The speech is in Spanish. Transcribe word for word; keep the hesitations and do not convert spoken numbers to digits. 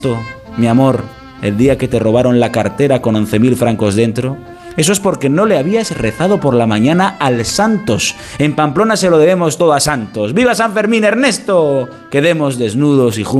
mi amor, el día que te robaron la cartera con once mil francos dentro? Eso es porque no le habías rezado por la mañana al Santos. En Pamplona se lo debemos todo a Santos. ¡Viva San Fermín, Ernesto! Quedemos desnudos y juntos.